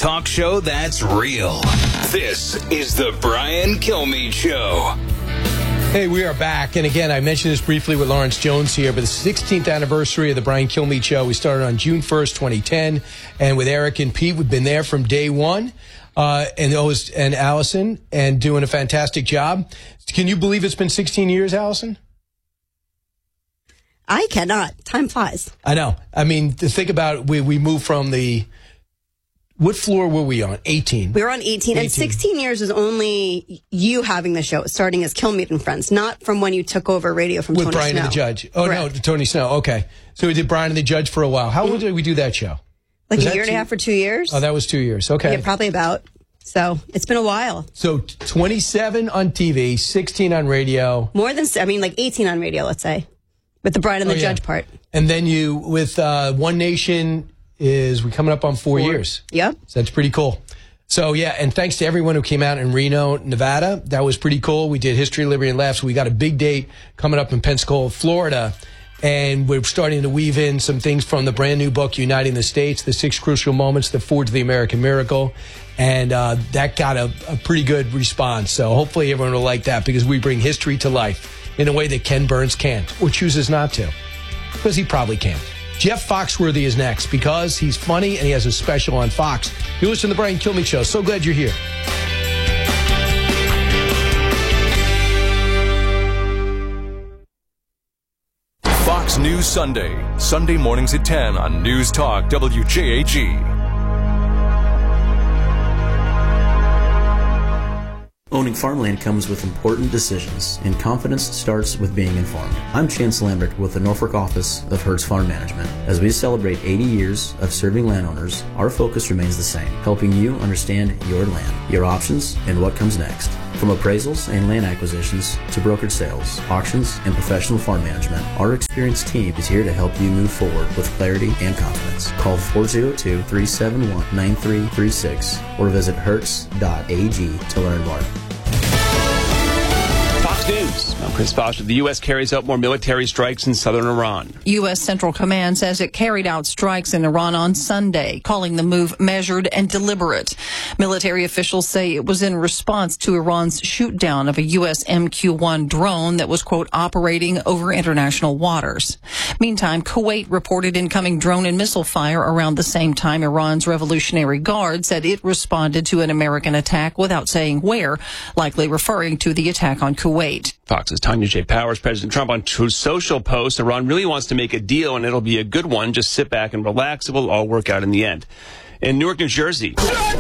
talk show that's real. This is the Brian Kilmeade Show. Hey, we are back. And again, I mentioned this briefly with Lawrence Jones here, but the 16th anniversary of the Brian Kilmeade Show. We started on June 1st, 2010. And with Eric and Pete, we've been there from day one. And Allison, and doing a fantastic job. Can you believe it's been 16 years, Allison? I cannot. Time flies. I know. I mean, to think about it, we moved from what floor were we on? 18. We were on 18, and 16 years is only you having the show, starting as Kilmeade and Friends, not from when you took over radio from Tony Snow. With Brian and the Judge. Oh, correct. No, Tony Snow. Okay. So we did Brian and the Judge for a while. How long did we do that show? Like a year and a half or 2 years? Oh, that was 2 years. Okay. Yeah, probably about. So it's been a while. So 27 on TV, 16 on radio. More than, like 18 on radio, let's say, with the Brian and the Judge part. And then you, with One Nation, we're coming up on 4 years. Yep. So that's pretty cool. So, yeah, and thanks to everyone who came out in Reno, Nevada. That was pretty cool. We did History, Liberty, and Laughs. We got a big date coming up in Pensacola, Florida. And we're starting to weave in some things from the brand new book, Uniting the States, the 6 Crucial Moments that forged the American Miracle. And that got a pretty good response. So hopefully everyone will like that, because we bring history to life in a way that Ken Burns can't, or chooses not to, because he probably can't. Jeff Foxworthy is next, because he's funny and he has a special on Fox. You listen to the Brian Kilmeade Show. So glad you're here. Fox News Sunday mornings at 10 on News Talk WJAG. Owning farmland comes with important decisions, and confidence starts with being informed. I'm Chance Lambert with the Norfolk office of Hertz Farm Management. As we celebrate 80 years of serving landowners, our focus remains the same, helping you understand your land, your options, and what comes next. From appraisals and land acquisitions to brokered sales, auctions, and professional farm management, our experienced team is here to help you move forward with clarity and confidence. Call 402-371-9336 or visit hertz.ag to learn more. Fox News. I'm Chris Foster. The U.S. carries out more military strikes in southern Iran. U.S. Central Command says it carried out strikes in Iran on Sunday, calling the move measured and deliberate. Military officials say it was in response to Iran's shoot-down of a U.S. MQ-1 drone that was, quote, operating over international waters. Meantime, Kuwait reported incoming drone and missile fire around the same time Iran's Revolutionary Guard said it responded to an American attack without saying where, likely referring to the attack on Kuwait. Fox's Tanya J. Powers. President Trump on Truth Social posts, Iran really wants to make a deal, and it'll be a good one. Just sit back and relax. It will all work out in the end. In Newark, New Jersey,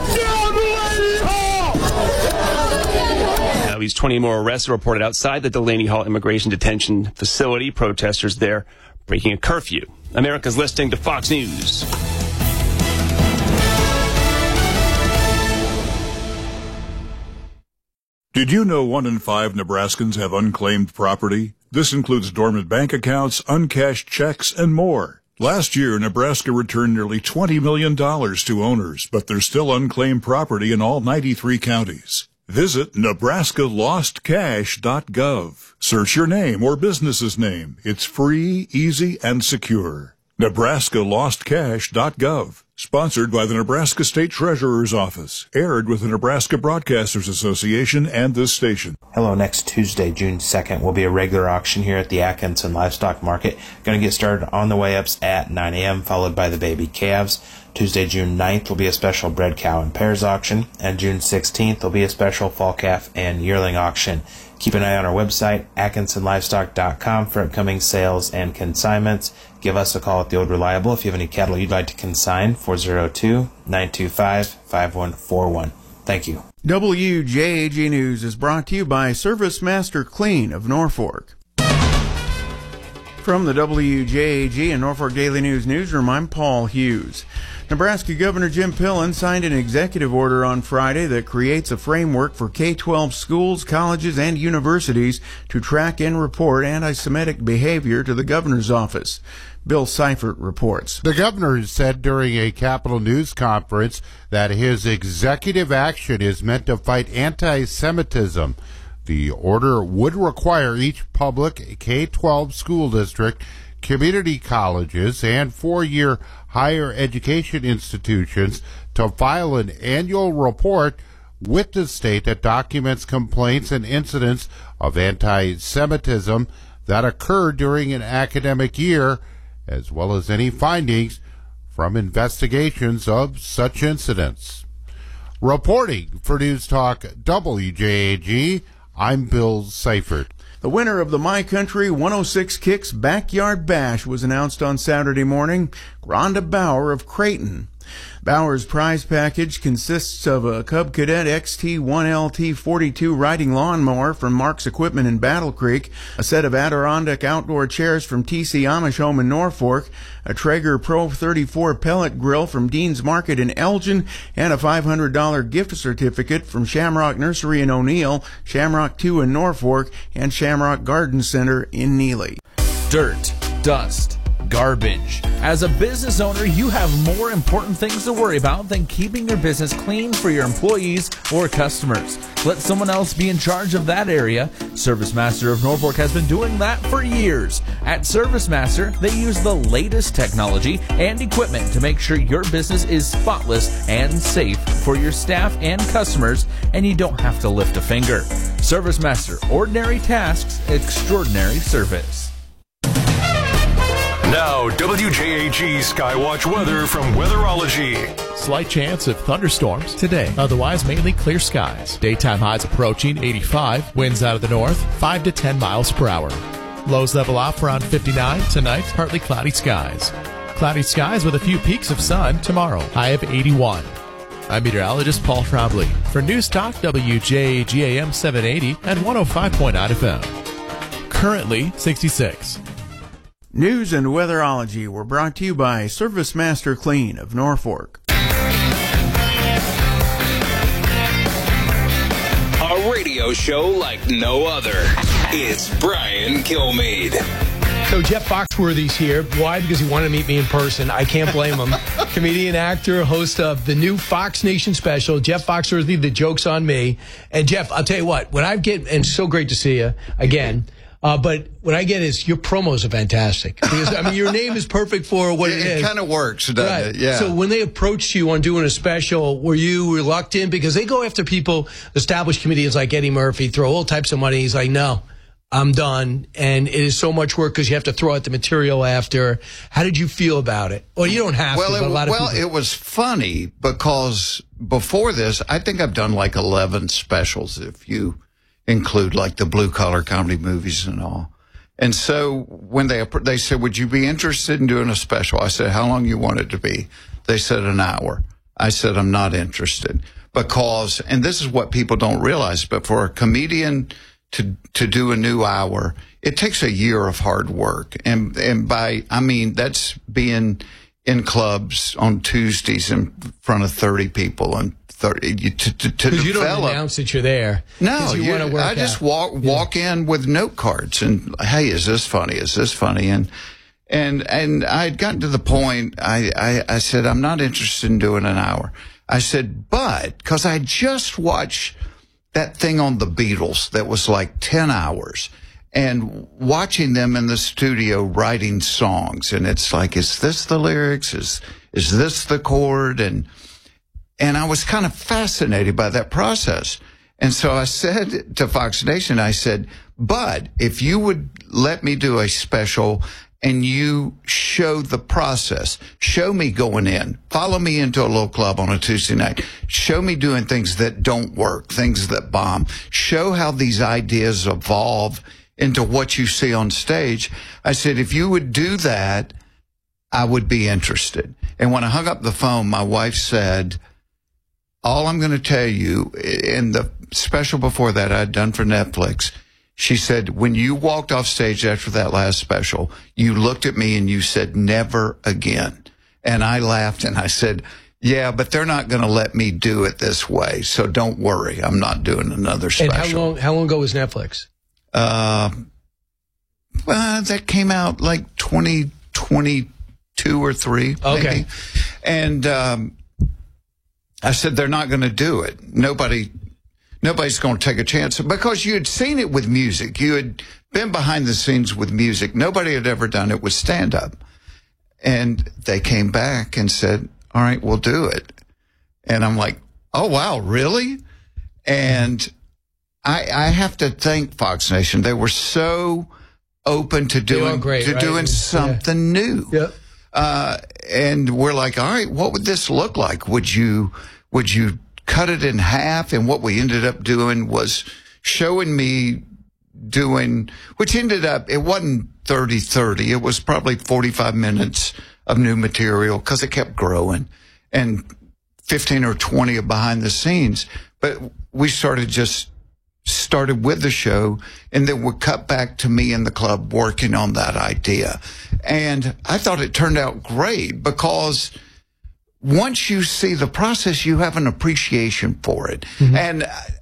at least 20 more arrests are reported outside the Delaney Hall Immigration Detention Facility. Protesters there breaking a curfew. America's listening to Fox News. Did you know 1 in 5 Nebraskans have unclaimed property? This includes dormant bank accounts, uncashed checks, and more. Last year, Nebraska returned nearly $20 million to owners, but there's still unclaimed property in all 93 counties. Visit NebraskaLostCash.gov. Search your name or business's name. It's free, easy, and secure. NebraskaLostCash.gov. Sponsored by the Nebraska State Treasurer's Office. Aired with the Nebraska Broadcasters Association and this station. Hello, next Tuesday, June 2nd, will be a regular auction here at the Atkinson Livestock Market. Going to get started on the way-ups at 9 a.m., followed by the baby calves. Tuesday, June 9th, will be a special bred cow and pairs auction. And June 16th, will be a special fall calf and yearling auction. Keep an eye on our website, AtkinsonLivestock.com, for upcoming sales and consignments. Give us a call at the Old Reliable if you have any cattle you'd like to consign, 402-925-5141. Thank you. WJAG News is brought to you by Service Master Clean of Norfolk. From the WJAG and Norfolk Daily News newsroom, I'm Paul Hughes. Nebraska Governor Jim Pillen signed an executive order on Friday that creates a framework for K-12 schools, colleges, and universities to track and report anti-Semitic behavior to the governor's office. Bill Seifert reports. The governor said during a Capitol News conference that his executive action is meant to fight anti-Semitism. The order would require each public K-12 school district community colleges, and four-year higher education institutions to file an annual report with the state that documents complaints and incidents of anti-Semitism that occurred during an academic year, as well as any findings from investigations of such incidents. Reporting for News Talk WJAG, I'm Bill Seifert. The winner of the My Country 106 Kicks Backyard Bash was announced on Saturday morning, Rhonda Bauer of Creighton. Bauer's prize package consists of a Cub Cadet XT1LT42 riding lawnmower from Mark's Equipment in Battle Creek, a set of Adirondack outdoor chairs from TC Amish Home in Norfolk, a Traeger Pro 34 pellet grill from Dean's Market in Elgin, and a $500 gift certificate from Shamrock Nursery in O'Neill, Shamrock 2 in Norfolk, and Shamrock Garden Center in Neely. Dirt, dust, garbage. As a business owner, you have more important things to worry about than keeping your business clean for your employees or customers. Let someone else be in charge of that area. ServiceMaster of Norfolk has been doing that for years. At ServiceMaster, they use the latest technology and equipment to make sure your business is spotless and safe for your staff and customers, and you don't have to lift a finger. ServiceMaster, ordinary tasks, extraordinary service. Now, WJAG Skywatch weather from Weatherology. Slight chance of thunderstorms today. Otherwise, mainly clear skies. Daytime highs approaching 85. Winds out of the north, 5 to 10 miles per hour. Lows level off around 59. Tonight, partly cloudy skies. Cloudy skies with a few peaks of sun tomorrow. High of 81. I'm meteorologist Paul Trombley for News Talk WJAG AM 780 and 105.9 FM. Currently 66. News and Weatherology were brought to you by ServiceMaster Clean of Norfolk. A radio show like no other. It's Brian Kilmeade. So Jeff Foxworthy's here. Why? Because he wanted to meet me in person. I can't blame him. Comedian, actor, host of the new Fox Nation special, Jeff Foxworthy, The Joke's on Me. And Jeff, I'll tell you what, when I get, and it's so great to see you again, but what I get is your promos are fantastic. Because, I mean, your name is perfect for what it is. It kind of works, doesn't it? Yeah. So when they approached you on doing a special, were you reluctant? Because they go after people, established comedians like Eddie Murphy, throw all types of money. He's like, no, I'm done. And it is so much work because you have to throw out the material after. How did you feel about it? Well, you don't have to, but a lot of people. It was funny because before this, I think I've done like 11 specials, if you include like the blue collar comedy movies and all. And so when they said, would you be interested in doing a special? I said, how long you want it to be? They said an hour. I said, I'm not interested because, and this is what people don't realize, but for a comedian to do a new hour, it takes a year of hard work. And by, I mean, that's being in clubs on Tuesdays in front of 30 people and 30 to develop. You don't announce that you're there. No, I just walk in with note cards and, hey, is this funny? Is this funny? And I had gotten to the point, I said, I'm not interested in doing an hour. I said, but, because I just watched that thing on the Beatles that was like 10 hours. And watching them in the studio writing songs, and it's like, is this the lyrics? Is this the chord? And I was kind of fascinated by that process. And so I said to Fox Nation, I said, but if you would let me do a special and you show the process, show me going in, follow me into a little club on a Tuesday night, show me doing things that don't work, things that bomb, show how these ideas evolve into what you see on stage. I said, if you would do that, I would be interested. And when I hung up the phone, my wife said, all I'm going to tell you, in the special before that I'd done for Netflix, she said, when you walked off stage after that last special, you looked at me and you said, never again. And I laughed and I said, yeah, but they're not going to let me do it this way. So don't worry. I'm not doing another special. And how long ago was Netflix? That came out like 2022 or 3. Okay. Maybe. And, I said, they're not going to do it. Nobody nobody's going to take a chance, because you had seen it with music. You had been behind the scenes with music. Nobody had ever done it with stand-up. And they came back and said, all right, we'll do it. And I'm like, oh, wow, really? And I have to thank Fox Nation. They were so open to doing something new. Yep. And we're like, all right, what would this look like? Would you cut it in half? And what we ended up doing was showing me doing, which ended up, it wasn't 30-30. It was probably 45 minutes of new material, because it kept growing, and 15 or 20 of behind the scenes. But we started with the show, and then would cut back to me in the club working on that idea. And I thought it turned out great, because once you see the process, you have an appreciation for it. Mm-hmm. And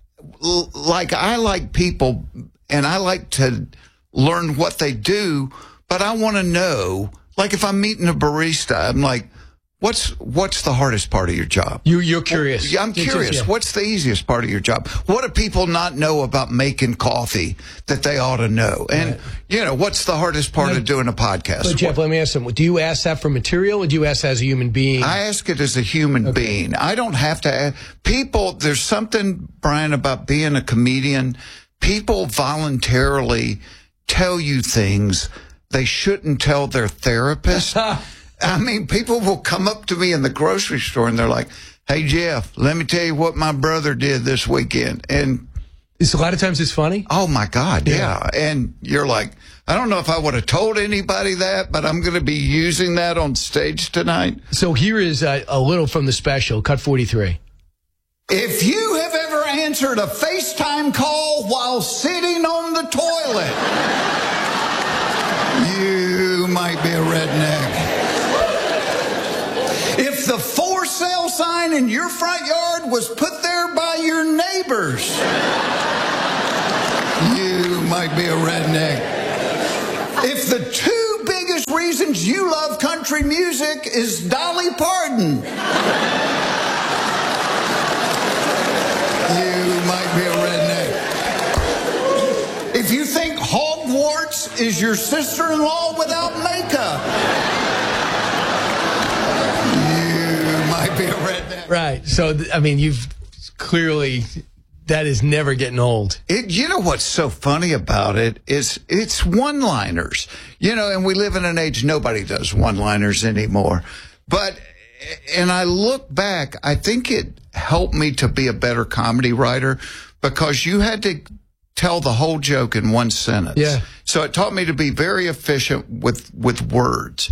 I like people, and I like to learn what they do, but I want to know, like if I'm meeting a barista, I'm like, what's the hardest part of your job? You're curious. I'm curious. Yeah. What's the easiest part of your job? What do people not know about making coffee that they ought to know? And, what's the hardest part of doing a podcast? But Jeff, let me ask something. Do you ask that for material, or do you ask that as a human being? I ask it as a human being. I don't have to ask. People, there's something, Brian, about being a comedian. People voluntarily tell you things they shouldn't tell their therapist. I mean, people will come up to me in the grocery store and they're like, hey, Jeff, let me tell you what my brother did this weekend. And a lot of times it's funny. Oh, my God, yeah. And you're like, I don't know if I would have told anybody that, but I'm going to be using that on stage tonight. So here is a little from the special, cut 43. If you have ever answered a FaceTime call while sitting on the toilet, you might be a redneck. If the for sale sign in your front yard was put there by your neighbors, you might be a redneck. If the two biggest reasons you love country music is Dolly Parton, you might be a redneck. If you think Hogwarts is your sister-in-law without makeup, be a redneck. Right. So, I mean, you've clearly, that is never getting old. You know what's so funny about it is it's one-liners. And we live in an age nobody does one-liners anymore. But, and I look back, I think it helped me to be a better comedy writer, because you had to tell the whole joke in one sentence. Yeah. So it taught me to be very efficient with words.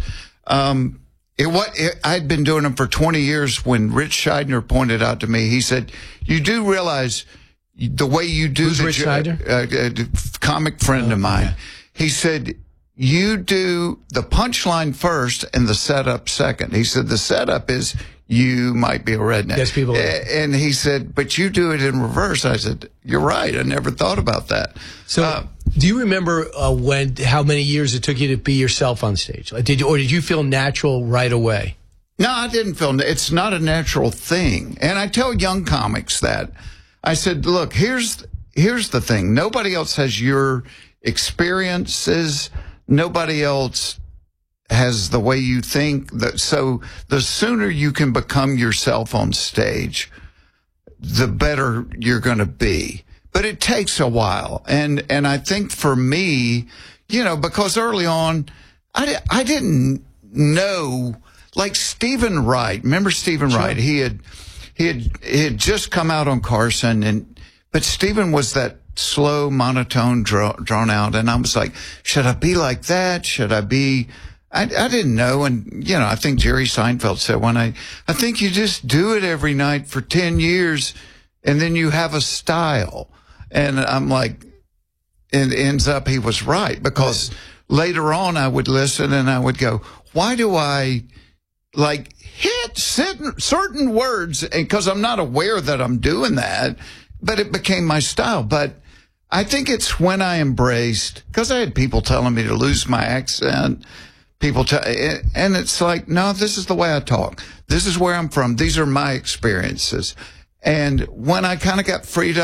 I'd been doing them for 20 years. When Rich Scheidner pointed out to me, he said, you do realize the way you do Who's Rich Scheidner? A comic friend of mine. Yeah. He said, you do the punchline first and the setup second. He said, the setup is, you might be a redneck. Yes, people. And he said, but you do it in reverse. I said, you're right. I never thought about that. So, do you remember how many years it took you to be yourself on stage? Did you feel natural right away? No, I didn't feel. It's not a natural thing. And I tell young comics that. I said, look, here's the thing. Nobody else has your experiences. Nobody else has the way you think. So the sooner you can become yourself on stage, the better you're going to be. But it takes a while. And I think for me, because early on, I didn't know, like Stephen Wright. Remember Stephen Wright? He had just come out on Carson, but Stephen was that slow, monotone, drawn out. And I was like, should I be like that? Should I be? I didn't know. And, I think Jerry Seinfeld said I think you just do it every night for 10 years and then you have a style. And I'm like, and it ends up he was right, because later on I would listen and I would go, why do I hit certain words? Because I'm not aware that I'm doing that, but it became my style. But I think it's when I embraced, because I had people telling me to lose my accent. And it's like, no, this is the way I talk. This is where I'm from. These are my experiences. And when I kind of got freed up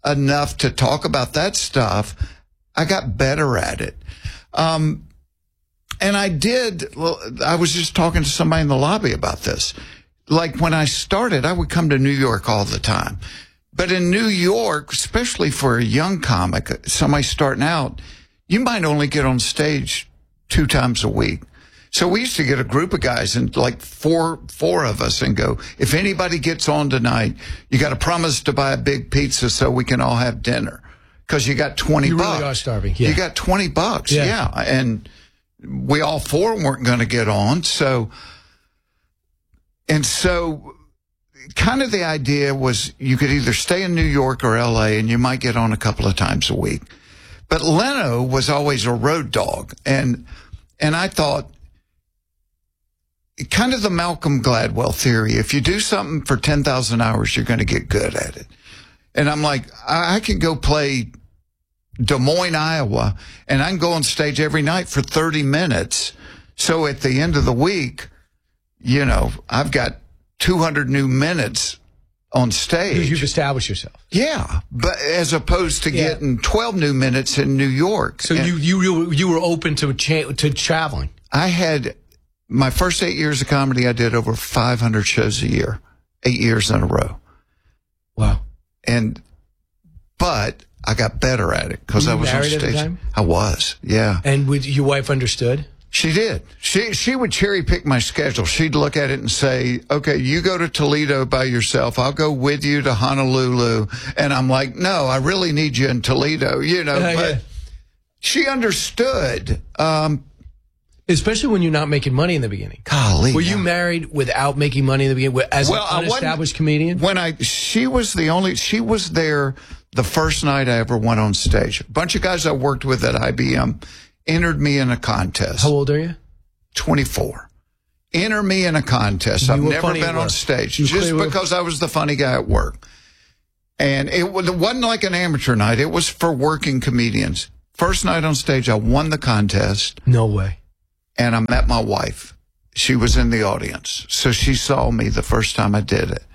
enough to talk about that stuff, I got better at it. And I was just talking to somebody in the lobby about this. Like when I started, I would come to New York all the time. But in New York, especially for a young comic, somebody starting out, you might only get on stage 2 times a week. So we used to get a group of guys and like four of us and go, if anybody gets on tonight, you got to promise to buy a big pizza so we can all have dinner. Because you got $20. You really are starving. Yeah. You got $20. Yeah. And we all 4 weren't going to get on. So kind of the idea was you could either stay in New York or LA and you might get on a couple of times a week. But Leno was always a road dog. And I thought, kind of the Malcolm Gladwell theory, if you do something for 10,000 hours, you're going to get good at it. And I'm like, I can go play Des Moines, Iowa, and I can go on stage every night for 30 minutes. So at the end of the week, you know, I've got 200 new minutes on stage. You've established yourself. Yeah, but as opposed to getting 12 new minutes in New York. So you were open to traveling. I had my first 8 years of comedy. I did over 500 shows a year, 8 years in a row. Wow. But I got better at it because I was on stage. At the time? I was, yeah. And your wife understood? She did. She would cherry pick my schedule. She'd look at it and say, okay, you go to Toledo by yourself. I'll go with you to Honolulu. And I'm like, no, I really need you in Toledo, you know. But she understood. Especially when you're not making money in the beginning. Golly. Were you married without making money in the beginning as an unestablished comedian? She was there the first night I ever went on stage. A bunch of guys I worked with at IBM entered me in a contest. How old are you? 24. Enter me in a contest. I've never been on stage just because I was the funny guy at work. And it wasn't like an amateur night. It was for working comedians. First night on stage, I won the contest. No way. And I met my wife. She was in the audience. So she saw me the first time I did it.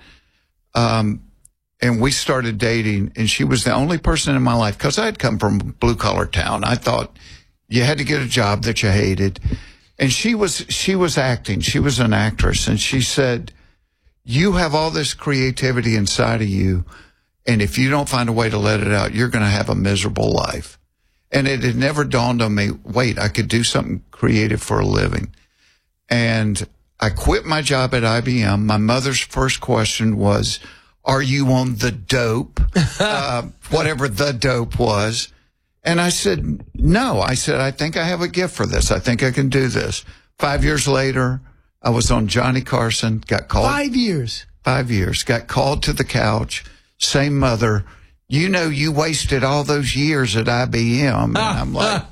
And we started dating, and she was the only person in my life, because I had come from a blue-collar town. I thought you had to get a job that you hated. And she was acting. She was an actress. And she said, you have all this creativity inside of you, and if you don't find a way to let it out, you're going to have a miserable life. And it had never dawned on me, wait, I could do something creative for a living. And I quit my job at IBM. My mother's first question was, are you on the dope? Whatever the dope was. And I said, no. I said, I think I have a gift for this. I think I can do this. 5 years later, I was on Johnny Carson, got called. 5 years? 5 years. Got called to the couch. Same mother. You know, you wasted all those years at IBM. And I'm like,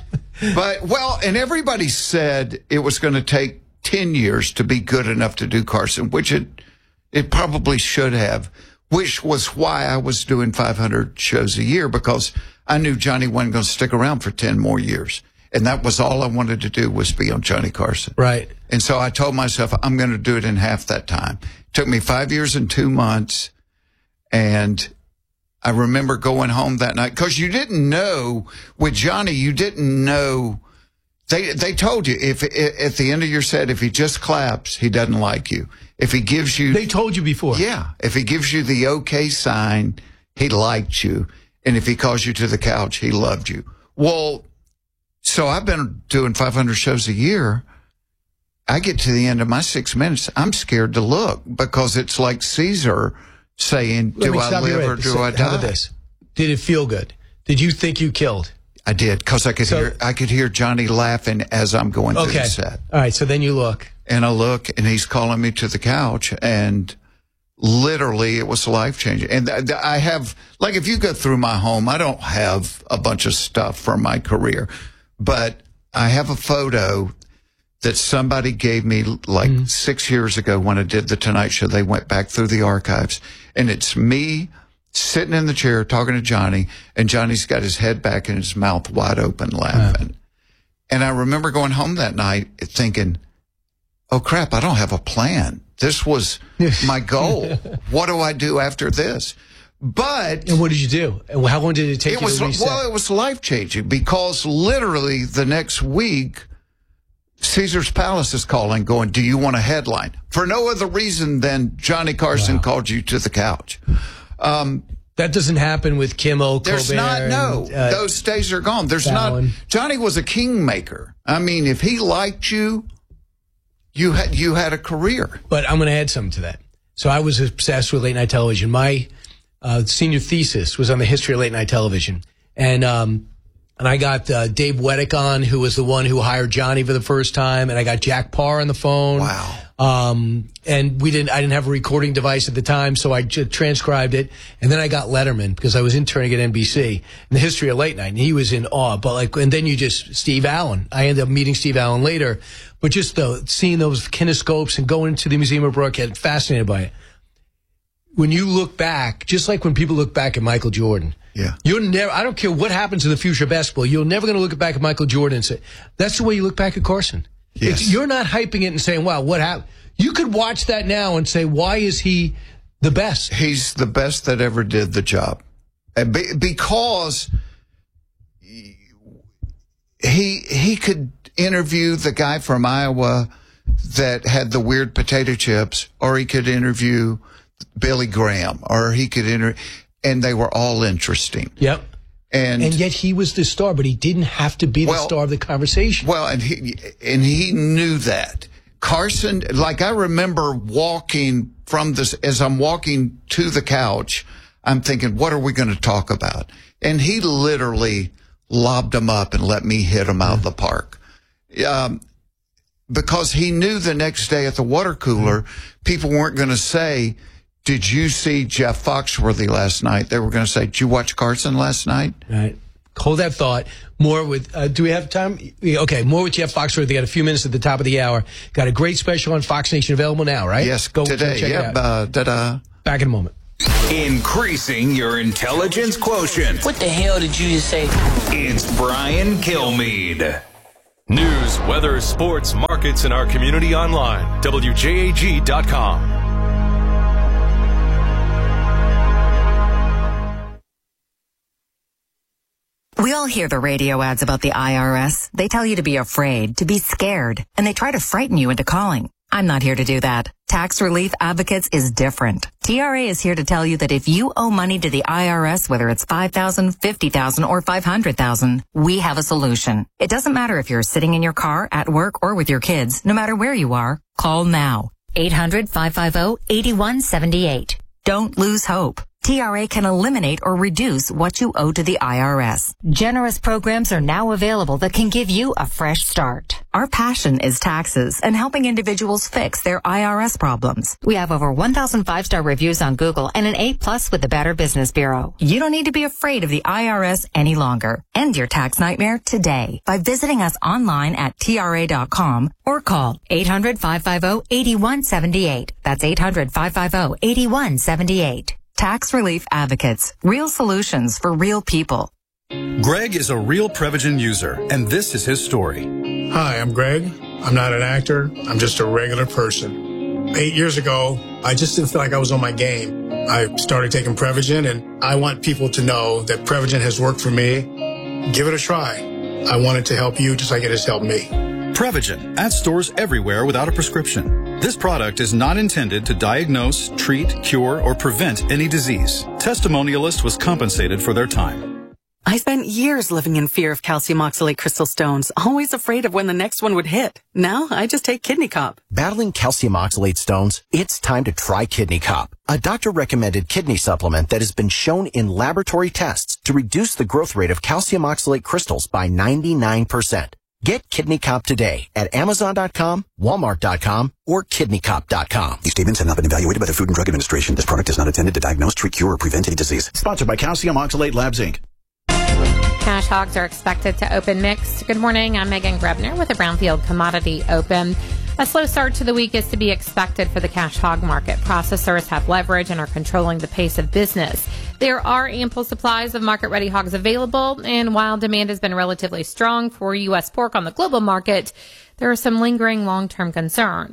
and everybody said it was going to take 10 years to be good enough to do Carson, which it probably should have, which was why I was doing 500 shows a year, because I knew Johnny wasn't going to stick around for 10 more years. And that was all I wanted to do, was be on Johnny Carson. Right. And so I told myself, I'm going to do it in half that time. It took me 5 years and 2 months. And I remember going home that night, because you didn't know with Johnny, you didn't know. They told you, if at the end of your set, if he just claps, he doesn't like you. If he gives you, they told you before. Yeah. If he gives you the okay sign, he liked you. And if he calls you to the couch, he loved you. Well, so I've been doing 500 shows a year. I get to the end of my 6 minutes, I'm scared to look, because it's like Caesar saying, do I live or do I die? How about this? Did it feel good? Did you think you killed? I did, because I could hear Johnny laughing as I'm going through the set. All right, so then you look. And I look, and he's calling me to the couch, and literally it was life-changing. And I have, like, if you go through my home, I don't have a bunch of stuff from my career, but I have a photo that somebody gave me like 6 years ago when I did The Tonight Show. They went back through the archives, and it's me sitting in the chair talking to Johnny, and Johnny's got his head back and his mouth wide open laughing. And I remember going home that night thinking, oh, crap, I don't have a plan. This was my goal. What do I do after this? And what did you do? And how long did it take you to reset? Well, it was life-changing because literally the next week, Caesar's Palace is calling, going, do you want a headline? For no other reason than Johnny Carson called you to the couch. That doesn't happen with Kimmel, There's Colbert. not, those days are gone. There's Fallon. not. Johnny was a kingmaker. I mean, if he liked you, you had a career. But I'm going to add something to that. So I was obsessed with late night television. My senior thesis was on the history of late night television. And I got Dave Weddick on, who was the one who hired Johnny for the first time. And I got Jack Parr on the phone. Wow. And I didn't have a recording device at the time, so I just transcribed it. And then I got Letterman because I was interning at NBC in the history of late night, and he was in awe. But and then Steve Allen. I ended up meeting Steve Allen later. But just seeing those kinescopes and going into the Museum of Broadcast, fascinated by it. When you look back, just like when people look back at Michael Jordan, you're never, I don't care what happens in the future of basketball, you're never going to look back at Michael Jordan and say, that's the way you look back at Carson. Yes. You're not hyping it and saying, wow, what happened? You could watch that now and say, why is he the best? He's the best that ever did the job. Because he could interview the guy from Iowa that had the weird potato chips, or he could interview Billy Graham, or he could and they were all interesting. Yep. And yet he was the star, but he didn't have to be the star of the conversation. Well, and he knew that. Carson, like I remember walking from this, as I'm walking to the couch, I'm thinking, what are we going to talk about? And he literally lobbed them up and let me hit them out of the park. Because he knew the next day at the water cooler, people weren't going to say, did you see Jeff Foxworthy last night? They were going to say, did you watch Carson last night? Right. Hold that thought. More with, do we have time? Okay, more with Jeff Foxworthy. They got a few minutes at the top of the hour. Got a great special on Fox Nation available now, right? Yes, go today. check it out. Back in a moment. Increasing your intelligence quotient. What the hell did you just say? It's Brian Kilmeade. News, weather, sports, markets, and our community online. WJAG.com. We all hear the radio ads about the IRS. They tell you to be afraid, to be scared, and they try to frighten you into calling. I'm not here to do that. Tax Relief Advocates is different. TRA is here to tell you that if you owe money to the IRS, whether it's $5,000, $50,000, or $500,000, we have a solution. It doesn't matter if you're sitting in your car, at work, or with your kids. No matter where you are, call now. 800-550-8178. Don't lose hope. TRA can eliminate or reduce what you owe to the IRS. Generous programs are now available that can give you a fresh start. Our passion is taxes and helping individuals fix their IRS problems. We have over 1,000 5-star reviews on Google and an A+ with the Better Business Bureau. You don't need to be afraid of the IRS any longer. End your tax nightmare today by visiting us online at TRA.com or call 800-550-8178. That's 800-550-8178. Tax Relief Advocates. Real solutions for real people. Greg is a real Prevagen user, and this is his story. Hi, I'm Greg. I'm not an actor. I'm just a regular person. 8 years ago, I just didn't feel like I was on my game. I started taking Prevagen, and I want people to know that Prevagen has worked for me. Give it a try. I want it to help you just like it has helped me. Prevagen, at stores everywhere without a prescription. This product is not intended to diagnose, treat, cure, or prevent any disease. Testimonialist was compensated for their time. I spent years living in fear of calcium oxalate crystal stones, always afraid of when the next one would hit. Now I just take Kidney Cop. Battling calcium oxalate stones? It's time to try Kidney Cop, a doctor-recommended kidney supplement that has been shown in laboratory tests to reduce the growth rate of calcium oxalate crystals by 99%. Get Kidney Cop today at Amazon.com, Walmart.com, or KidneyCop.com. These statements have not been evaluated by the Food and Drug Administration. This product is not intended to diagnose, treat, cure, or prevent any disease. Sponsored by Calcium Oxalate Labs, Inc. Cash hogs are expected to open mixed. Good morning. I'm Megan Grebner with a Brownfield Commodity Open. A slow start to the week is to be expected for the cash hog market. Processors have leverage and are controlling the pace of business. There are ample supplies of market-ready hogs available, and while demand has been relatively strong for U.S. pork on the global market, there are some lingering long-term concerns.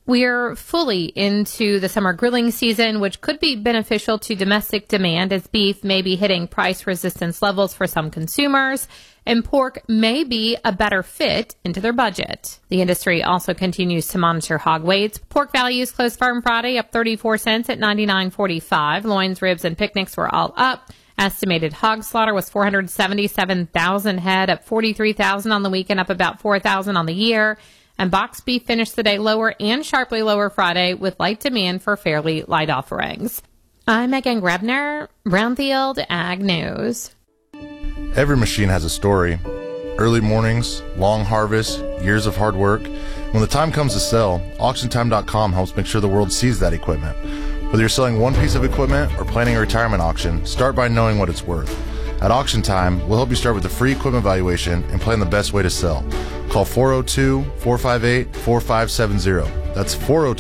We're fully into the summer grilling season, which could be beneficial to domestic demand as beef may be hitting price resistance levels for some consumers, and pork may be a better fit into their budget. The industry also continues to monitor hog weights. Pork values closed firm Friday up 34 cents at $99.45. Loins, ribs, and picnics were all up. Estimated hog slaughter was 477,000 head, up 43,000 on the weekend, up about 4,000 on the year. And boxed beef finished the day lower and sharply lower Friday with light demand for fairly light offerings. I'm Megan Grebner, Brownfield Ag News. Every machine has a story. Early mornings, long harvests, years of hard work. When the time comes to sell, AuctionTime.com helps make sure the world sees that equipment. Whether you're selling one piece of equipment or planning a retirement auction, start by knowing what it's worth. At Auction Time, we'll help you start with a free equipment valuation and plan the best way to sell. Call 402-458-4570. That's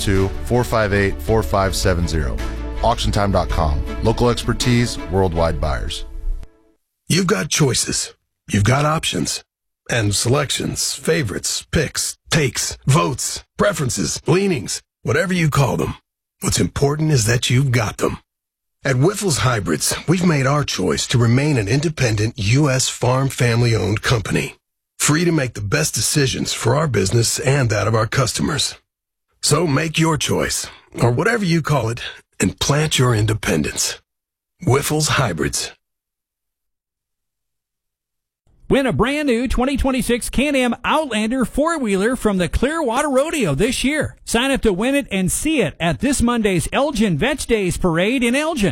402-458-4570. AuctionTime.com. Local expertise, worldwide buyers. You've got choices. You've got options. And selections, favorites, picks, takes, votes, preferences, leanings, whatever you call them. What's important is that you've got them. At Wyffels Hybrids, we've made our choice to remain an independent U.S. farm family-owned company, free to make the best decisions for our business and that of our customers. So make your choice, or whatever you call it, and plant your independence. Wyffels Hybrids. Win a brand new 2026 Can-Am Outlander four-wheeler from the Clearwater Rodeo this year. Sign up to win it and see it at this Monday's Elgin Vetch Days Parade in Elgin.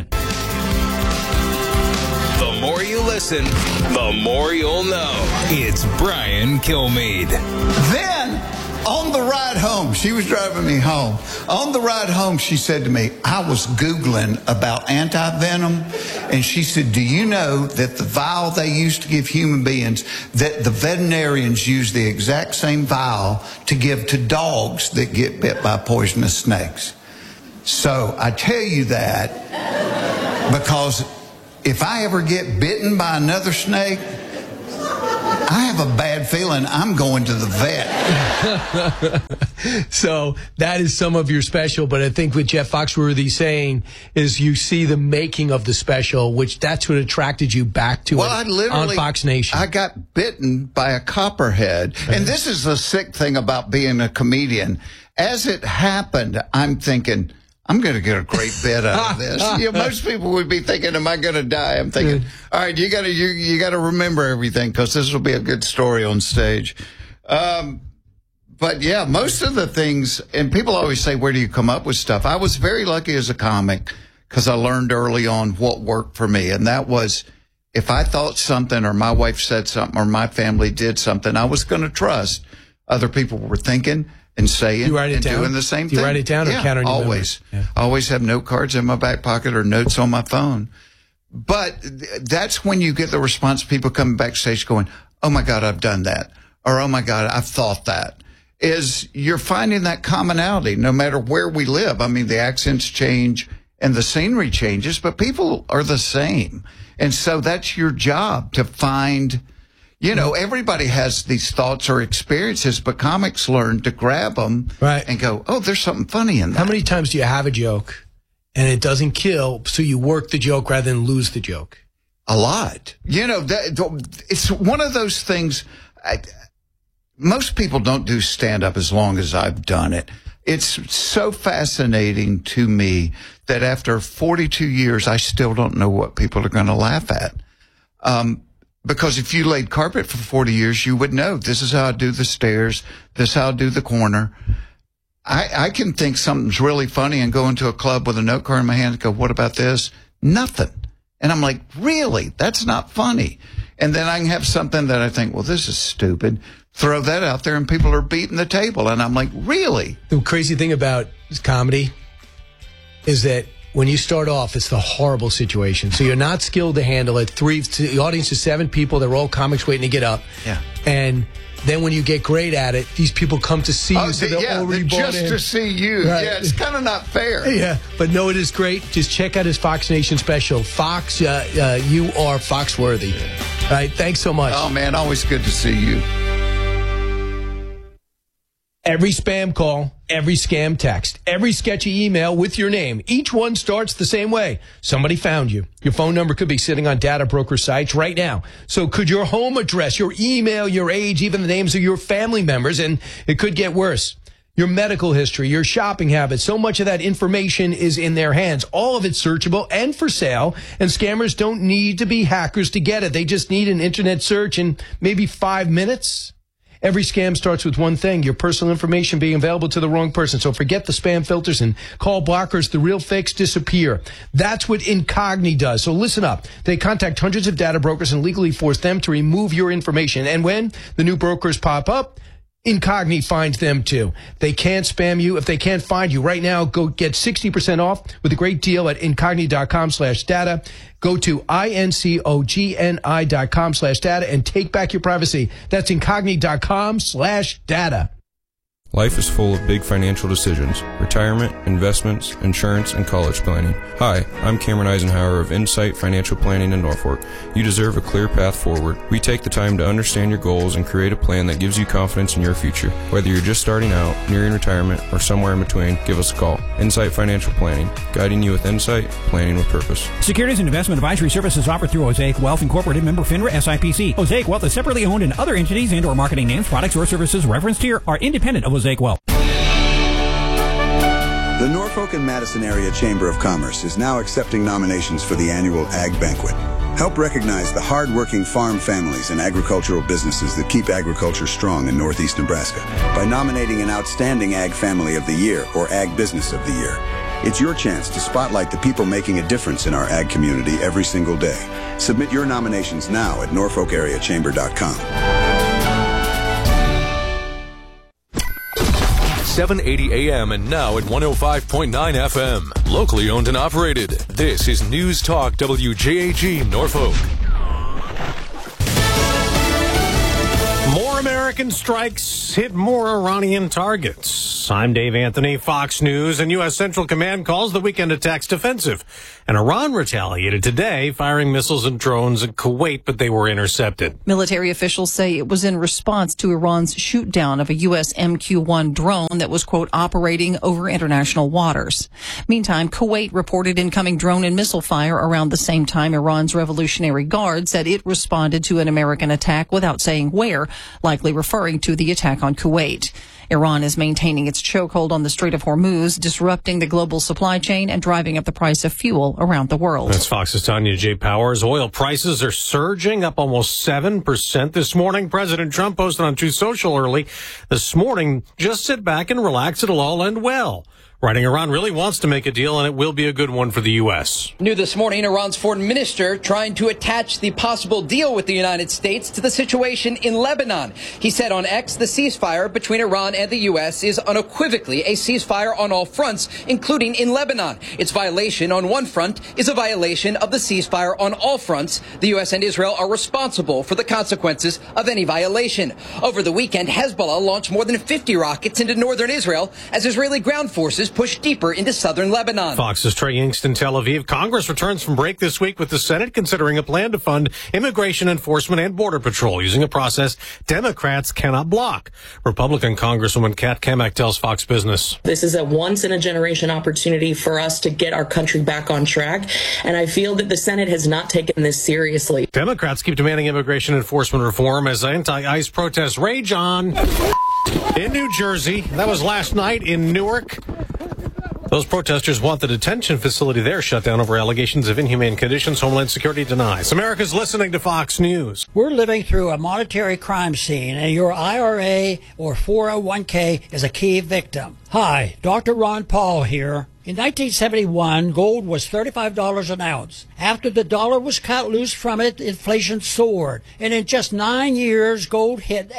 The more you listen, the more you'll know. It's Brian Kilmeade. Then, on the ride home, she was driving me home. On the ride home, she said to me, I was Googling about anti-venom, and she said, do you know that the vial they used to give human beings, that the veterinarians use the exact same vial to give to dogs that get bit by poisonous snakes? So I tell you that because if I ever get bitten by another snake, I have a bad feeling I'm going to the vet. So that is some of your special, but I think what Jeff Foxworthy saying is you see the making of the special, which that's what attracted you back to it on Fox Nation. I got bitten by a copperhead. And this is the sick thing about being a comedian. As it happened, I'm thinking, I'm going to get a great bit out of this. You know, most people would be thinking, am I going to die? I'm thinking, all right, you got to remember everything because this will be a good story on stage. But yeah, most of the things, and people always say, where do you come up with stuff? I was very lucky as a comic because I learned early on what worked for me. And that was if I thought something or my wife said something or my family did something, I was going to trust other people were thinking and saying and doing the same thing. You write it down or count on your always. Yeah. I always have note cards in my back pocket or notes on my phone. But that's when you get the response, people coming backstage going, oh my God, I've done that. Or, oh my God, I've thought that. Is you're finding that commonality no matter where we live. I mean, the accents change and the scenery changes, but people are the same. And so that's your job to find. You know, everybody has these thoughts or experiences, but comics learn to grab them and go, oh, there's something funny in that. How many times do you have a joke and it doesn't kill, so you work the joke rather than lose the joke? A lot. You know, it's one of those things. Most people don't do stand-up as long as I've done it. It's so fascinating to me that after 42 years, I still don't know what people are going to laugh at. Because if you laid carpet for 40 years, you would know this is how I do the stairs. This is how I do the corner. I can think something's really funny and go into a club with a note card in my hand and go, what about this? Nothing. And I'm like, really? That's not funny. And then I can have something that I think, well, this is stupid. Throw that out there and people are beating the table. And I'm like, really? The crazy thing about comedy is that when you start off, it's the horrible situation. So you're not skilled to handle it. The audience is 7 people. They're all comics waiting to get up. Yeah. And then when you get great at it, these people come to see you. So they're already just to see you. Right. Yeah, it's kind of not fair. Yeah, but no, it is great. Just check out his Fox Nation special. Fox, you are Foxworthy. All right, thanks so much. Oh, man, always good to see you. Every spam call every scam text, every sketchy email with your name. Each one starts the same way. Somebody found you. Your phone number could be sitting on data broker sites right now. So could your home address, your email, your age, even the names of your family members, and it could get worse. Your medical history, your shopping habits, so much of that information is in their hands. All of it's searchable and for sale, and scammers don't need to be hackers to get it. They just need an internet search in maybe 5 minutes. Every scam starts with one thing, your personal information being available to the wrong person. So forget the spam filters and call blockers. The real fakes disappear. That's what Incogni does. So listen up. They contact hundreds of data brokers and legally force them to remove your information. And when the new brokers pop up, Incogni finds them too. They can't spam you if they can't find you. Right now, go get 60% off with a great deal at incogni.com/data. Go to incogni.com/data and take back your privacy. That's incogni.com/data. Life is full of big financial decisions: retirement, investments, insurance, and college planning. Hi, I'm Cameron Eisenhower of Insight Financial Planning in Norfolk. You deserve a clear path forward. We take the time to understand your goals and create a plan that gives you confidence in your future. Whether you're just starting out, nearing retirement, or somewhere in between, give us a call. Insight Financial Planning, guiding you with insight, planning with purpose. Securities and investment advisory services offered through Osaic Wealth Incorporated, member FINRA SIPC. Osaic Wealth is separately owned, and other entities and/or marketing names, products, or services referenced here are independent of Osaic Wealth. The Norfolk and Madison Area Chamber of Commerce is now accepting nominations for the annual Ag Banquet. Help recognize the hard-working farm families and agricultural businesses that keep agriculture strong in Northeast Nebraska by nominating an outstanding Ag Family of the Year or Ag Business of the Year. It's your chance to spotlight the people making a difference in our ag community every single day. Submit your nominations now at norfolkareachamber.com. 780 AM and now at 105.9 FM. Locally owned and operated. This is News Talk WJAG Norfolk. More American strikes hit more Iranian targets. I'm Dave Anthony, Fox News, and U.S. Central Command calls the weekend attacks defensive. And Iran retaliated today, firing missiles and drones at Kuwait, but they were intercepted. Military officials say it was in response to Iran's shoot down of a U.S. MQ-1 drone that was, quote, operating over international waters. Meantime, Kuwait reported incoming drone and missile fire around the same time Iran's Revolutionary Guard said it responded to an American attack without saying where, likely referring to the attack on Kuwait. Iran is maintaining its chokehold on the Strait of Hormuz, disrupting the global supply chain and driving up the price of fuel around the world. That's Fox's Tanya J. Powers. Oil prices are surging, up almost 7% this morning. President Trump posted on Truth Social early this morning, just sit back and relax, it'll all end well. Writing, Iran really wants to make a deal, and it will be a good one for the U.S. New this morning, Iran's foreign minister trying to attach the possible deal with the United States to the situation in Lebanon. He said on X, the ceasefire between Iran and the U.S. is unequivocally a ceasefire on all fronts, including in Lebanon. Its violation on one front is a violation of the ceasefire on all fronts. The U.S. and Israel are responsible for the consequences of any violation. Over the weekend, Hezbollah launched more than 50 rockets into northern Israel as Israeli ground forces push deeper into southern Lebanon. Fox's Trey Yingst in Tel Aviv. Congress returns from break this week with the Senate considering a plan to fund immigration enforcement and border patrol using a process Democrats cannot block. Republican Congresswoman Kat Kamak tells Fox Business. This is a once-in-a-generation opportunity for us to get our country back on track, and I feel that the Senate has not taken this seriously. Democrats keep demanding immigration enforcement reform as anti-ICE protests rage on in New Jersey. That was last night in Newark. Those protesters want the detention facility there shut down over allegations of inhumane conditions. Homeland Security denies. America's listening to Fox News. We're living through a monetary crime scene, and your IRA or 401k is a key victim. Hi, Dr. Ron Paul here. In 1971, gold was $35 an ounce. After the dollar was cut loose from it, inflation soared. And in just 9 years, gold hit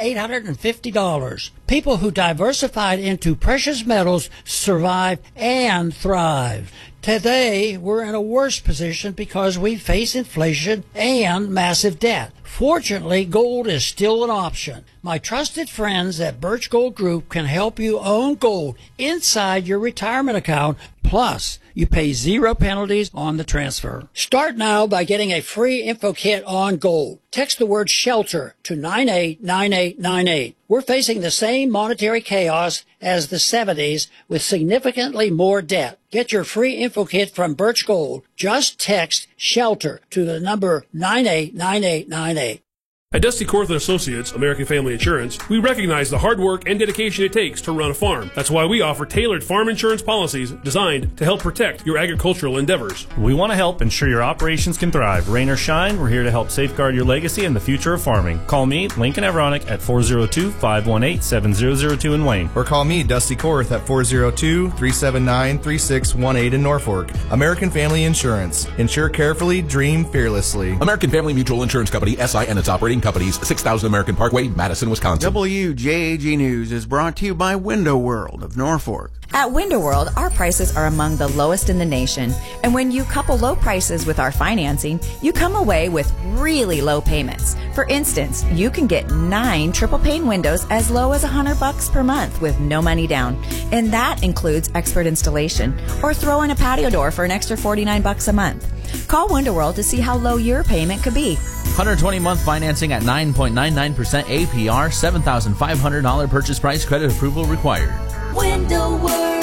$850. People who diversified into precious metals survived and thrived. Today, we're in a worse position because we face inflation and massive debt. Fortunately, gold is still an option. My trusted friends at Birch Gold Group can help you own gold inside your retirement account. Plus, You pay 0 penalties on the transfer. Start now by getting a free info kit on gold. Text the word SHELTER to 989898. We're facing the same monetary chaos as the 70s with significantly more debt. Get your free info kit from Birch Gold. Just text SHELTER to the number 989898. At Dusty Korth & Associates, American Family Insurance, we recognize the hard work and dedication it takes to run a farm. That's why we offer tailored farm insurance policies designed to help protect your agricultural endeavors. We want to help ensure your operations can thrive. Rain or shine, we're here to help safeguard your legacy and the future of farming. Call me, Lincoln Avronic, at 402-518-7002 in Wayne. Or call me, Dusty Korth, at 402-379-3618 in Norfolk. American Family Insurance. Insure carefully, dream fearlessly. American Family Mutual Insurance Company, SI, and its operating companies, 6000 American Parkway, Madison, Wisconsin. WJAG News is brought to you by Window World of Norfolk. At Window World, our prices are among the lowest in the nation. And when you couple low prices with our financing, you come away with really low payments. For instance, you can get 9 triple pane windows as low as $100 per month with no money down. And that includes expert installation. Or throw in a patio door for an extra $49 a month. Call Window World to see how low your payment could be. 120-month financing at 9.99% APR, $7,500 purchase price, credit approval required. Window World.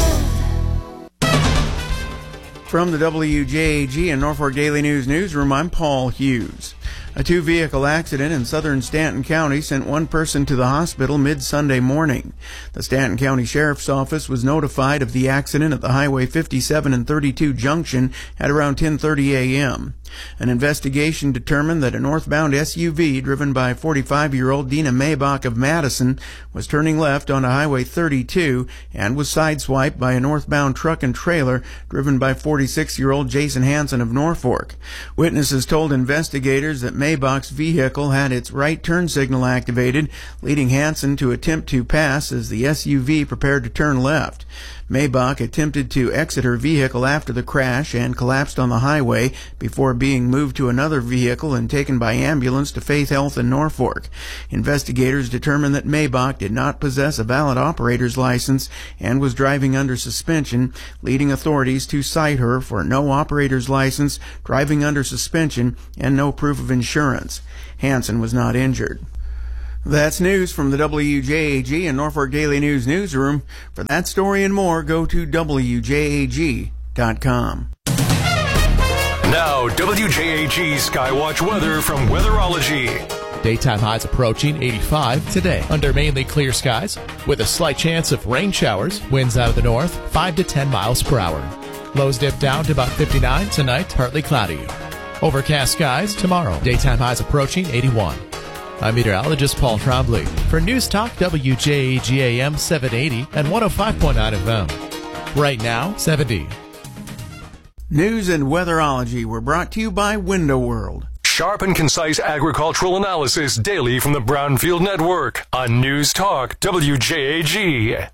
From the WJAG and Norfolk Daily News newsroom, I'm Paul Hughes. A 2-vehicle accident in southern Stanton County sent one person to the hospital mid-Sunday morning. The Stanton County Sheriff's Office was notified of the accident at the Highway 57 and 32 junction at around 10:30 a.m. An investigation determined that a northbound SUV driven by 45-year-old Dina Maybach of Madison was turning left onto Highway 32 and was sideswiped by a northbound truck and trailer driven by 46-year-old Jason Hansen of Norfolk. Witnesses told investigators that Maybach's vehicle had its right turn signal activated, leading Hansen to attempt to pass as the SUV prepared to turn left. Maybach attempted to exit her vehicle after the crash and collapsed on the highway before being moved to another vehicle and taken by ambulance to Faith Health in Norfolk. Investigators determined that Maybach did not possess a valid operator's license and was driving under suspension, leading authorities to cite her for no operator's license, driving under suspension, and no proof of insurance. Hansen was not injured. That's news from the WJAG and Norfolk Daily News newsroom. For that story and more, go to WJAG.com. Now, WJAG Skywatch weather from Weatherology. Daytime highs approaching 85 today under mainly clear skies with a slight chance of rain showers. Winds out of the north 5 to 10 miles per hour. Lows dip down to about 59 tonight, partly cloudy. Overcast skies tomorrow. Daytime highs approaching 81. I'm meteorologist Paul Trombley for News Talk WJAG AM 780 and 105.9 FM. Right now, 70. News and weatherology were brought to you by Window World. Sharp and concise agricultural analysis daily from the Brownfield Network on News Talk WJAG.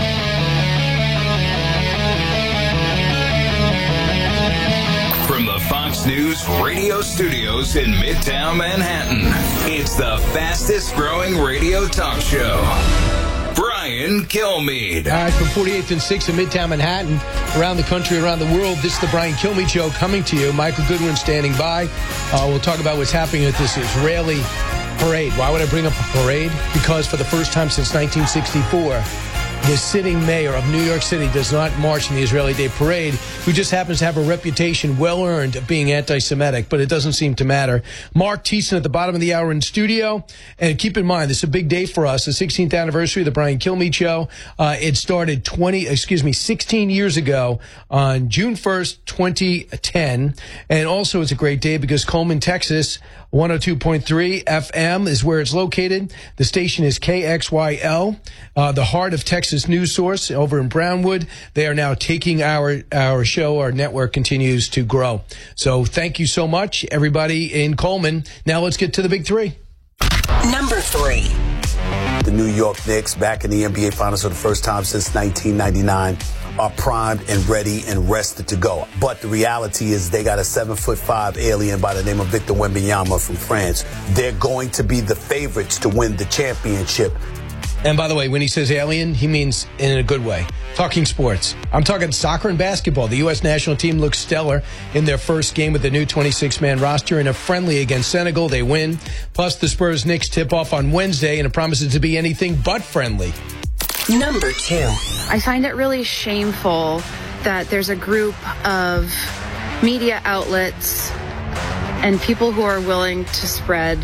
From the Fox News radio studios in Midtown Manhattan, it's the fastest growing radio talk show. Brian Kilmeade. All right, from 48th and 6th in Midtown Manhattan, around the country, around the world, this is the Brian Kilmeade Show coming to you. Michael Goodwin standing by. We'll talk about what's happening at this Israeli parade. Why would I bring up a parade? Because for the first time since 1964, the sitting mayor of New York City does not march in the Israeli Day Parade, who just happens to have a reputation well-earned of being anti-Semitic, but it doesn't seem to matter. Mark Thiessen at the bottom of the hour in studio. And keep in mind, this is a big day for us, the 16th anniversary of the Brian Kilmeade Show. It started 16 years ago on June 1st, 2010. And also it's a great day because Coleman, Texas, 102.3 FM is where it's located. The station is KXYL, the heart of Texas news source over in Brownwood. They are now taking our show. Our network continues to grow. So thank you so much, everybody in Coleman. Now let's get to the big three. Number 3. The New York Knicks, back in the NBA Finals for the first time since 1999, are primed and ready and rested to go. But the reality is they got a 7'5" alien by the name of Victor Wembanyama from France. They're going to be the favorites to win the championship. And by the way, when he says alien, he means in a good way. Talking sports. I'm talking soccer and basketball. The U.S. national team looks stellar in their first game with the new 26-man roster. In a friendly against Senegal, they win. Plus, the Spurs-Knicks tip-off on Wednesday, and it promises to be anything but friendly. Number 2. I find it really shameful that there's a group of media outlets and people who are willing to spread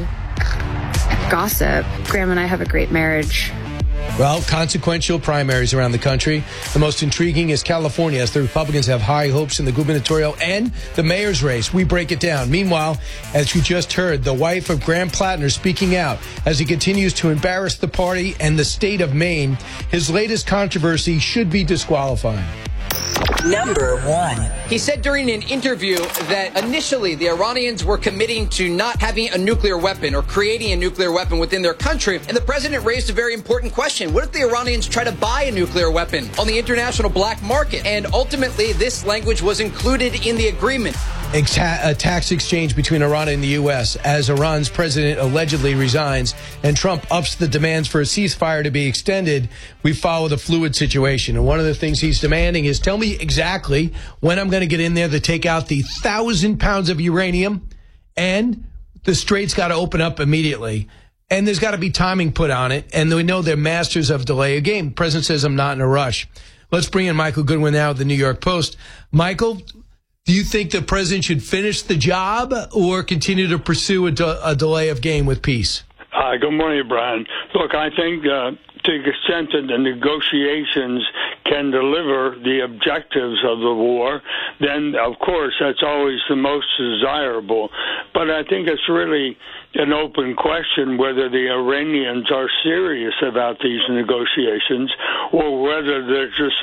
gossip. Graham and I have a great marriage. Well, consequential primaries around the country. The most intriguing is California, as the Republicans have high hopes in the gubernatorial and the mayor's race. We break it down. Meanwhile, as you just heard, the wife of Graham Plattner speaking out as he continues to embarrass the party and the state of Maine. His latest controversy should be disqualifying. Number 1. He said during an interview that initially the Iranians were committing to not having a nuclear weapon or creating a nuclear weapon within their country. And the president raised a very important question. What if the Iranians try to buy a nuclear weapon on the international black market? And ultimately, this language was included in the agreement. A tax exchange between Iran and the U.S. as Iran's president allegedly resigns and Trump ups the demands for a ceasefire to be extended. We follow the fluid situation. And one of the things he's demanding is tell me exactly when I'm going to get in there to take out the 1,000 pounds of uranium, and the strait's got to open up immediately. And there's got to be timing put on it. And we know they're masters of delay a game. The president says I'm not in a rush. Let's bring in Michael Goodwin now of the New York Post. Michael, do you think the president should finish the job or continue to pursue a delay of game with peace? Good morning, Brian. Look, I think to the extent that the negotiations can deliver the objectives of the war, then, of course, that's always the most desirable. But I think it's really an open question whether the Iranians are serious about these negotiations or whether they're just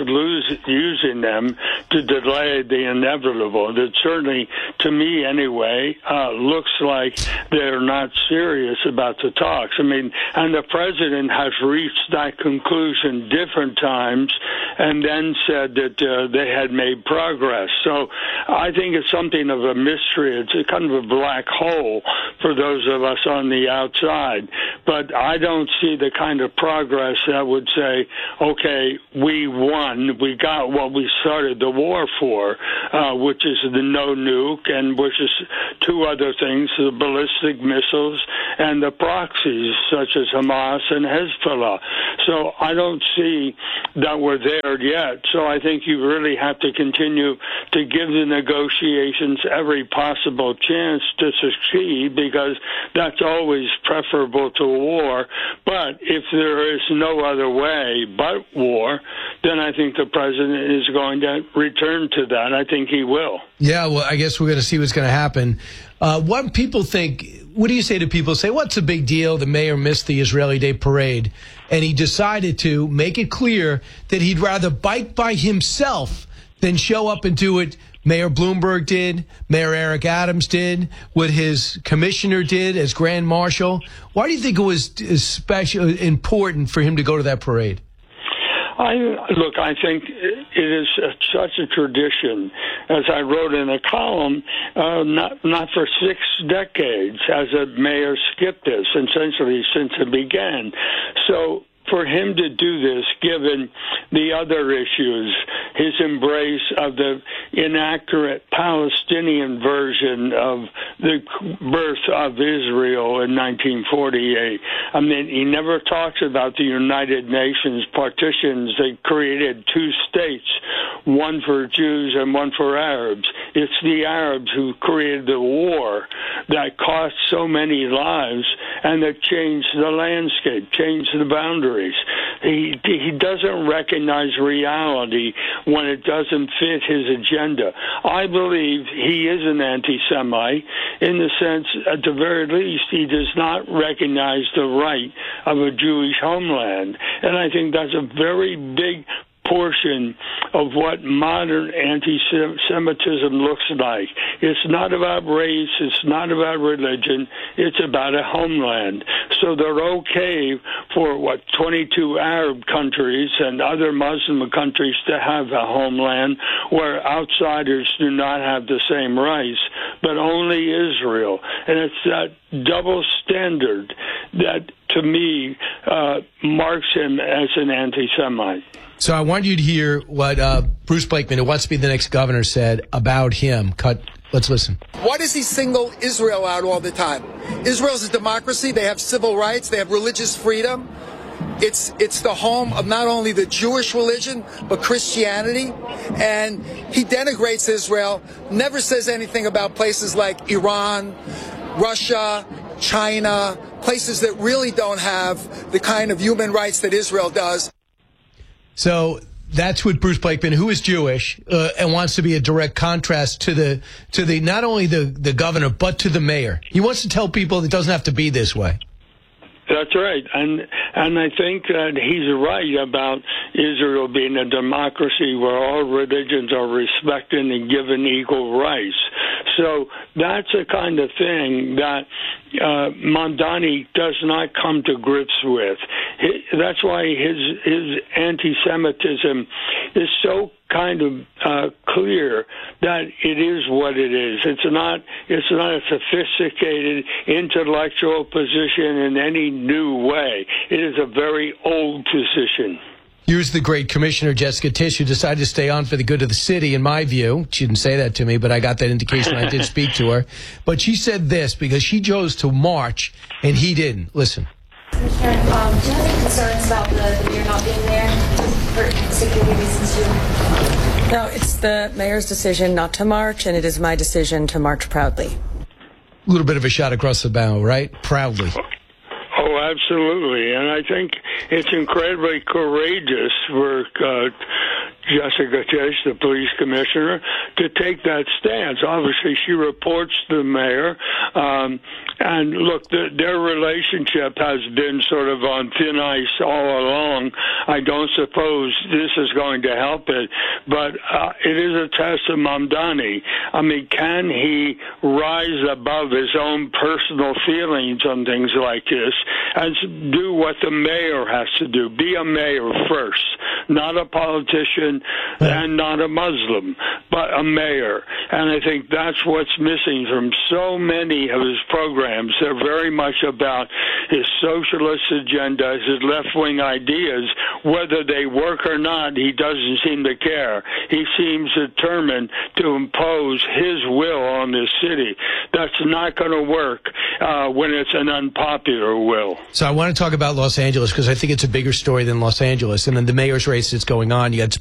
using them to delay the inevitable. That certainly, to me anyway, looks like they're not serious about the talks. I mean, and the president has reached that conclusion different times and then said that they had made progress. So I think it's something of a mystery. It's a kind of a black hole for those of us on the outside. But I don't see the kind of progress that would say, okay, we won, we got what we started the war for, which is the no nuke, and which is two other things, the ballistic missiles and the proxies, such as Hamas and Hezbollah. So I don't see that we're there yet. So I think you really have to continue to give the negotiations every possible chance to succeed, because that's always preferable to war. But if there is no other way but war, then I think the president is going to return to that. I think he will. Yeah, well, I guess we're going to see what's going to happen. What people think, what do you say to people say, what's the big deal? The mayor missed the Israeli Day parade, and he decided to make it clear that he'd rather bike by himself than show up and do it. Mayor Bloomberg did, Mayor Eric Adams did, what his commissioner did as Grand Marshal. Why do you think it was important for him to go to that parade? I think it is such a tradition. As I wrote in a column, not for 6 decades has a mayor skipped this, essentially since it began. So for him to do this, given the other issues, his embrace of the inaccurate Palestinian version of the birth of Israel in 1948. I mean, he never talks about the United Nations partitions that created 2 states, one for Jews and one for Arabs. It's the Arabs who created the war that cost so many lives and that changed the landscape, changed the boundaries. He doesn't recognize reality when it doesn't fit his agenda. I believe he is an anti-Semite in the sense, at the very least, he does not recognize the right of a Jewish homeland. And I think that's a very big portion of what modern anti-Semitism looks like. It's not about race, it's not about religion, it's about a homeland. So they're okay for, 22 Arab countries and other Muslim countries to have a homeland where outsiders do not have the same rights, but only Israel. And it's that double standard that, to me, marks him as an anti-Semite. So I want you to hear what Bruce Blakeman, who wants to be the next governor, said about him. Let's listen. Why does he single Israel out all the time? Israel's a democracy. They have civil rights. They have religious freedom. It's the home of not only the Jewish religion, but Christianity. And he denigrates Israel, never says anything about places like Iran, Russia, China, places that really don't have the kind of human rights that Israel does. So that's what Bruce Blakeman, who is Jewish and wants to be a direct contrast to the not only the governor, but to the mayor. He wants to tell people it doesn't have to be this way. That's right, and I think that he's right about Israel being a democracy where all religions are respected and given equal rights. So that's the kind of thing that Mamdani does not come to grips with. That's why his anti-Semitism is so kind of clear that it is what it is. It's not a sophisticated intellectual position in any new way. It is a very old position. Here's the great Commissioner Jessica Tisch, who decided to stay on for the good of the city, in my view. She didn't say that to me, but I got that indication. I did speak to her. But she said this because she chose to march and he didn't. Listen. Commissioner, do you have any concerns about the mayor not being there for security reasons too? No, it's the mayor's decision not to march, and it is my decision to march proudly. A little bit of a shot across the bow, right? Proudly. Oh, absolutely. And I think it's incredibly courageous for Jessica Tisch, the police commissioner, to take that stance. Obviously, she reports to the mayor. And look, their relationship has been sort of on thin ice all along. I don't suppose this is going to help it, but it is a test of Mamdani. I mean, can he rise above his own personal feelings on things like this and do what the mayor has to do? Be a mayor first, not a politician and not a Muslim, but a mayor. And I think that's what's missing from so many of his programs. They're very much about his socialist agenda, his left-wing ideas. Whether they work or not, he doesn't seem to care. He seems determined to impose his will on this city. That's not going to work when it's an unpopular will. So I want to talk about Los Angeles because I think it's a bigger story than Los Angeles. And then the mayor's race that's going on. You got